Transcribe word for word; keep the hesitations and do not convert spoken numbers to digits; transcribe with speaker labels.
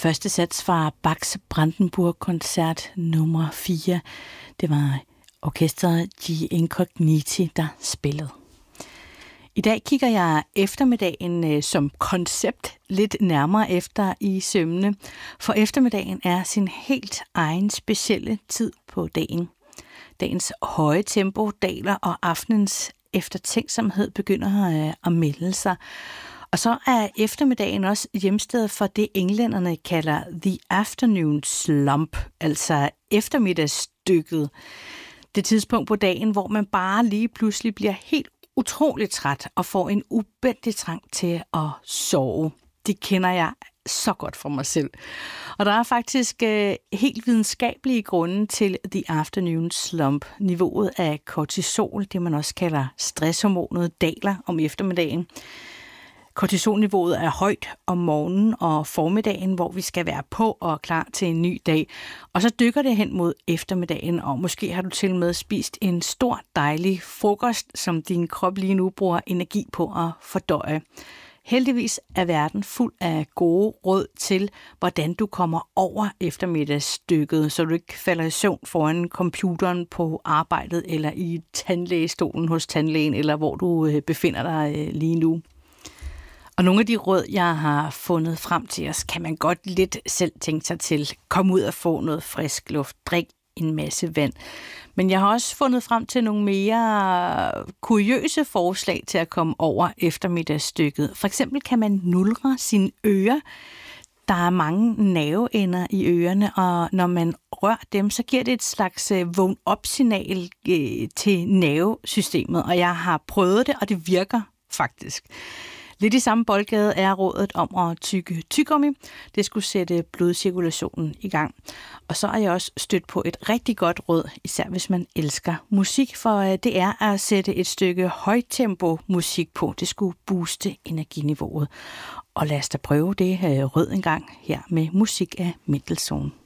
Speaker 1: Første sats fra Bachs Brandenburg-koncert nummer fire. Det var orkestret De Incogniti, der spillede. I dag kigger jeg eftermiddagen som koncept lidt nærmere efter i sømmene, for eftermiddagen er sin helt egen specielle tid på dagen. Dagens høje tempo daler, og aftenens eftertænksomhed begynder at melde sig. Og så er eftermiddagen også hjemsted for det, englænderne kalder the afternoon slump, altså eftermiddagsstykket. Det tidspunkt på dagen, hvor man bare lige pludselig bliver helt utroligt træt og får en ubændig trang til at sove. Det kender jeg så godt fra mig selv. Og der er faktisk øh, helt videnskabelige grunde til the afternoon slump. Niveauet af kortisol, det man også kalder stresshormonet, daler om eftermiddagen. Kortisolniveauet er højt om morgenen og formiddagen, hvor vi skal være på og klar til en ny dag. Og så dykker det hen mod eftermiddagen, og måske har du til med spist en stor, dejlig frokost, som din krop lige nu bruger energi på at fordøje. Heldigvis er verden fuld af gode råd til, hvordan du kommer over eftermiddagsstykket, så du ikke falder i søvn foran computeren på arbejdet eller i tandlægestolen hos tandlægen, eller hvor du befinder dig lige nu. Og nogle af de råd, jeg har fundet frem til os, kan man godt lidt selv tænke sig til. Kom ud og få noget frisk luft, drik en masse vand. Men jeg har også fundet frem til nogle mere kuriøse forslag til at komme over eftermiddagsstykket. For eksempel kan man nulre sine ører. Der er mange nerveender i ørerne, og når man rører dem, så giver det et slags vågn-op-signal til nervesystemet. Og jeg har prøvet det, og det virker faktisk. Lidt i samme boldgade er rådet om at tygge tyggegummi. Det skulle sætte blodcirkulationen i gang. Og så er jeg også stødt på et rigtig godt råd, især hvis man elsker musik, for det er at sætte et stykke højtempo musik på. Det skulle booste energiniveauet. Og lad os da prøve det rød en gang her med musik af Mendelssohn.